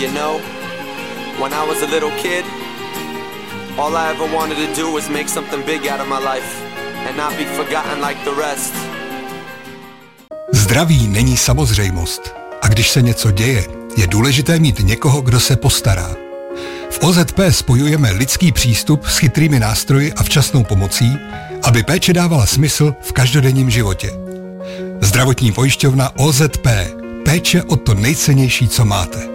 You know, when I was a little kid, all I ever wanted to do was make something big out of my life and not be forgotten like the rest. Zdraví není samozřejmost. A když se něco děje, je důležité mít někoho, kdo se postará. V OZP spojujeme lidský přístup s chytrými nástroji a včasnou pomocí, aby péče dávala smysl v každodenním životě. Zdravotní pojišťovna OZP. Péče o to nejcennější, co máte.